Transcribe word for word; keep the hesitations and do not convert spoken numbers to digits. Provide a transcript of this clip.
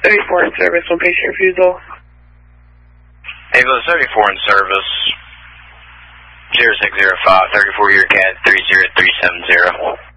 thirty-four in service, one patient refusal. Ava seventy-four in service, zero six zero five, thirty-four year cat, three zero three seven zero.